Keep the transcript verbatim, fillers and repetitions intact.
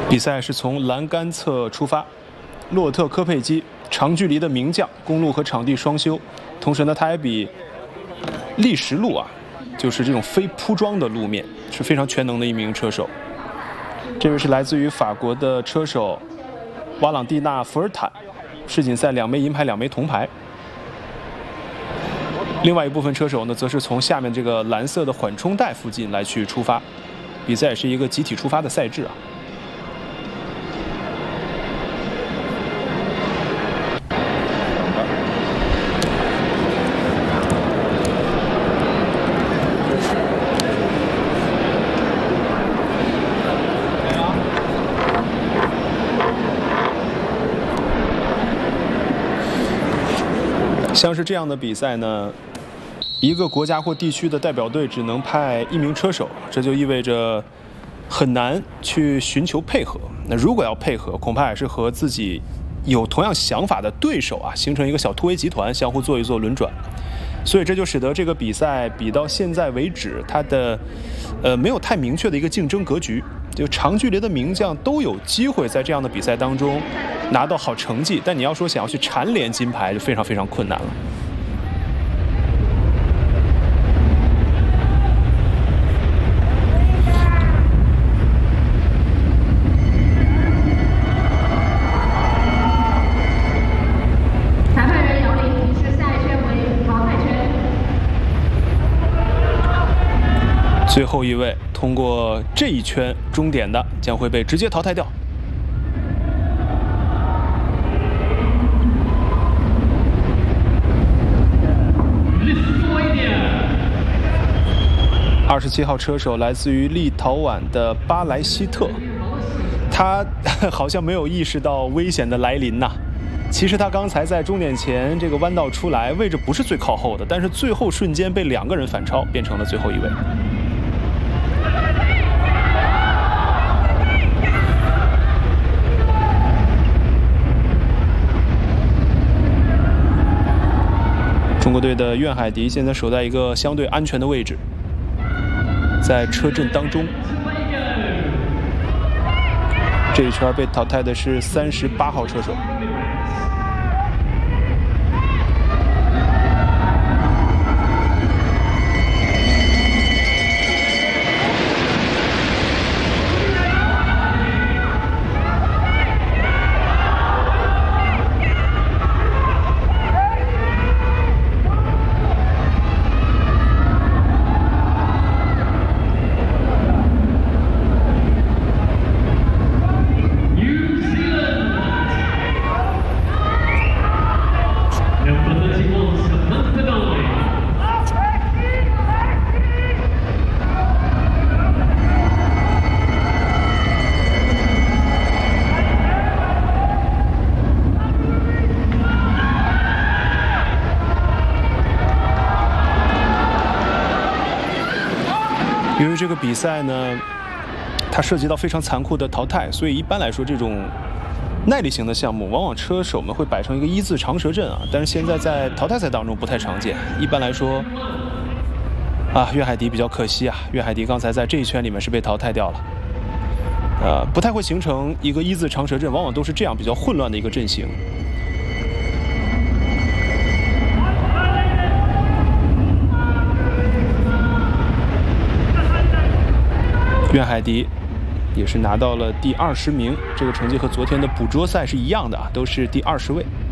比赛是从栏杆侧出发，洛特科佩基，长距离的名将，公路和场地双修，同时呢，他还比砾石路啊，就是这种非铺装的路面，是非常全能的一名车手。这位是来自于法国的车手瓦朗蒂娜·福尔坦，世锦赛两枚银牌，两枚铜牌。另外一部分车手呢，则是从下面这个蓝色的缓冲带附近来去出发。比赛也是一个集体出发的赛制啊。像是这样的比赛呢，一个国家或地区的代表队只能派一名车手，这就意味着很难去寻求配合。那如果要配合，恐怕也是和自己有同样想法的对手啊，形成一个小突围集团，相互做一做轮转。所以这就使得这个比赛比到现在为止，它的呃没有太明确的一个竞争格局。就长距离的名将都有机会在这样的比赛当中拿到好成绩，但你要说想要去蝉联金牌，就非常非常困难了。 裁判员姚玲提示，下一圈为淘汰圈。 最后一位通过这一圈终点的将会被直接淘汰掉。二十七号车手来自于立陶宛的巴莱希特，他好像没有意识到危险的来临呐。其实他刚才在终点前这个弯道出来，位置不是最靠后的，但是最后瞬间被两个人反超，变成了最后一位。中国队的苑海迪现在守在一个相对安全的位置，在车阵当中。这一圈被淘汰的是三十八号车手。由于这个比赛呢，它涉及到非常残酷的淘汰，所以一般来说，这种耐力型的项目，往往车手们会摆成一个一字长蛇阵啊。但是现在在淘汰赛当中不太常见。一般来说，啊，苑海迪比较可惜啊，苑海迪刚才在这一圈里面是被淘汰掉了。呃，不太会形成一个一字长蛇阵，往往都是这样比较混乱的一个阵型。苑海迪也是拿到了第二十名，这个成绩和昨天的捕捉赛是一样的啊，都是第二十位。